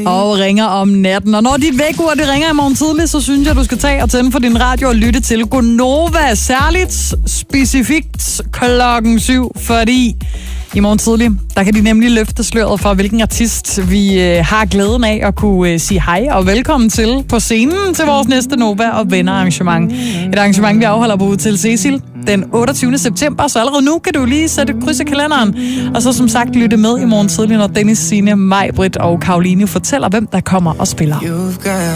og ringer om natten. Og når dit vækkeur det ringer i morgen tidlig, så synes jeg, du skal tage og tænde for din radio og lytte til Gonova. Særligt specifikt klokken 7, fordi i morgen tidlig, der kan de nemlig løfte sløret for, hvilken artist vi har glæden af at kunne sige hej og velkommen til på scenen til vores næste Nova og Venner arrangement. Et arrangement, vi afholder på Hotel Cecil den 28. september, så allerede nu kan du lige sætte et kryds i kalenderen. Og så som sagt lytte med i morgen tidlig, når Dennis, Signe, Maj-Brit og Karoline fortæller, hvem der kommer og spiller.